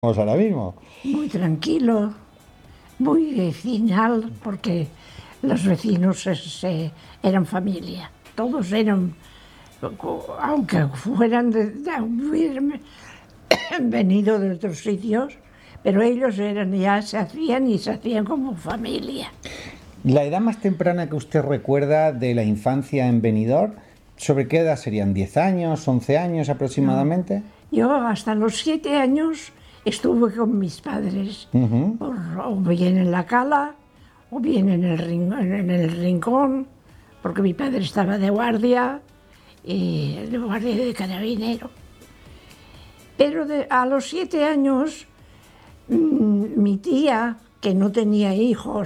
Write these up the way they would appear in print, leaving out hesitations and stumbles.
Vamos ahora mismo. muy tranquilo, muy vecinal, porque los vecinos eran familia. Todos eran, aunque fueran hubieran venido de otros sitios, pero ellos ya se hacían y se hacían como familia. La edad más temprana que usted recuerda de la infancia en Benidorm, ¿sobre qué edad serían? ¿10 años, 11 años aproximadamente? Yo hasta los 7 años estuve con mis padres, o bien en la cala, o bien en el rincón, porque mi padre estaba de guardia de carabinero. Pero a los 7 años, mi tía, que no tenía hijos,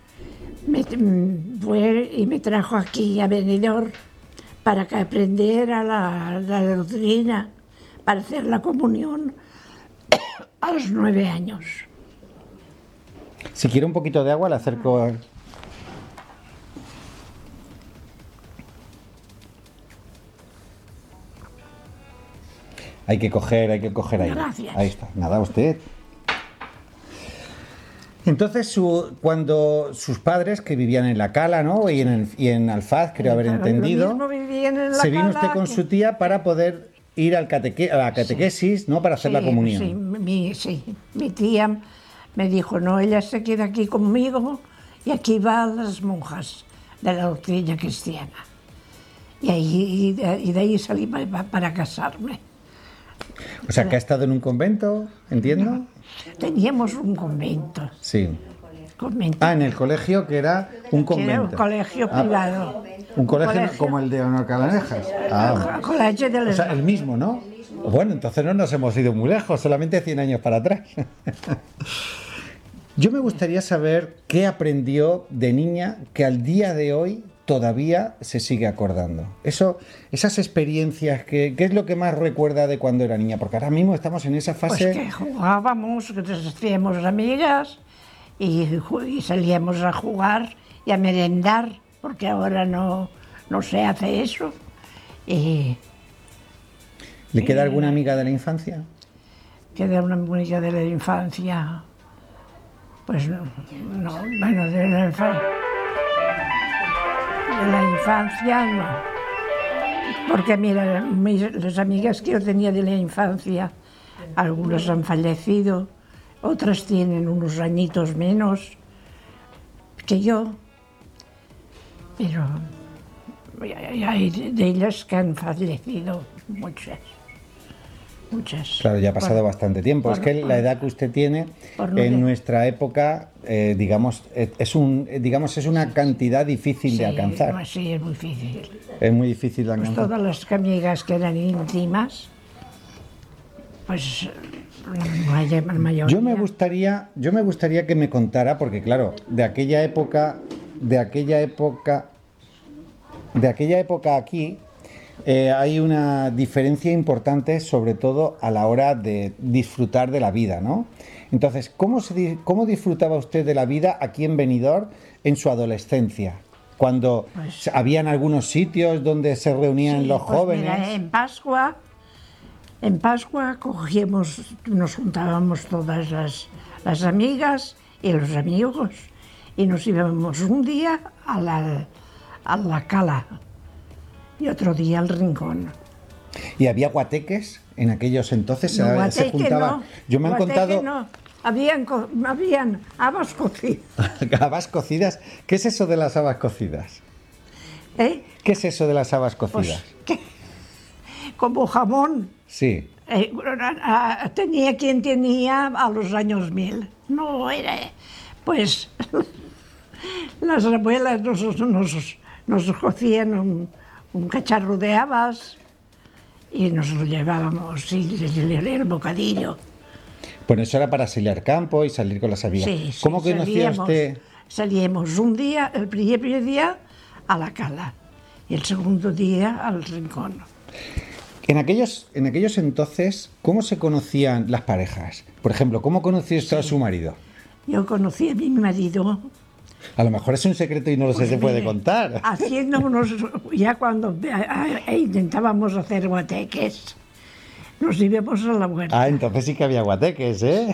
fue y me trajo aquí a Benidorm para que aprendiera la doctrina, para hacer la comunión a los 9 años. Si quiere un poquito de agua, le acerco. Hay que coger ahí. Gracias. Ahí está. Nada, usted. Entonces, cuando sus padres, que vivían en la Cala, ¿no? Y en Alfaz, creo haber entendido, se vino usted con su tía para poder ir a la catequesis, ¿no? Para hacer la comunión. Sí, mi tía me dijo, no, ella se queda aquí conmigo y aquí van las monjas de la doctrina cristiana. Y de ahí salí para casarme. O sea, que ha estado en un convento, entiendo. No, teníamos un convento. Sí. Convento. En el colegio, que era un convento. Era un colegio privado. Un colegio como el de Honor Calanejas. Colegio de o sea, el mismo, ¿no? Bueno, entonces no nos hemos ido muy lejos, solamente 100 años para atrás. Yo me gustaría saber qué aprendió de niña que al día de hoy todavía se sigue acordando. Esas experiencias, ¿qué es lo que más recuerda de cuando era niña? Porque ahora mismo estamos en esa fase... Pues que jugábamos, que nos hacíamos amigas y salíamos a jugar y a merendar, porque ahora no se hace eso. ¿Le queda alguna amiga de la infancia? ¿Queda una amiga de la infancia? Pues no, bueno, de la infancia no. Porque mira, las amigas que yo tenía de la infancia, algunas han fallecido, otras tienen unos añitos menos que yo, pero hay de ellas que han fallecido muchas. Claro, ya ha pasado bastante tiempo. Es que la edad que usted tiene, en nuestra época, digamos, es una cantidad difícil de alcanzar. Sí, es muy difícil. Es muy difícil de alcanzar. Pues todas las amigas que eran íntimas, pues la mayoría. Yo me gustaría que me contara, porque claro, de aquella época aquí. Hay una diferencia importante, sobre todo a la hora de disfrutar de la vida, ¿no? Entonces, ¿cómo disfrutaba usted de la vida aquí en Benidorm en su adolescencia? Cuando habían algunos sitios donde se reunían los jóvenes. Mira, en Pascua nos juntábamos todas las amigas y los amigos y nos íbamos un día a la Cala y otro día al Rincón. ¿Y había guateques en aquellos entonces? No, se juntaba. No, yo me han contado. No. Habían habas cocidas. ¿Habas cocidas? ¿Qué es eso de las habas cocidas? ¿Qué es eso de las habas cocidas? Pues, como jamón. Sí. Tenía quien tenía a los años 1000. No era. Pues las abuelas nos cocían un cacharro de habas y nos lo llevábamos y el bocadillo. Bueno, eso era para salir al campo y salir con las amigas. Sí, ¿Cómo conocía usted? Salíamos un día, el primer día a la Cala y el segundo día al Rincón. En aquellos entonces, ¿cómo se conocían las parejas? Por ejemplo, ¿cómo conoció usted a su marido? Yo conocí a mi marido. A lo mejor es un secreto y no se puede contar. Ya cuando intentábamos hacer guateques, nos íbamos a la huerta. Ah, entonces sí que había guateques, ¿eh?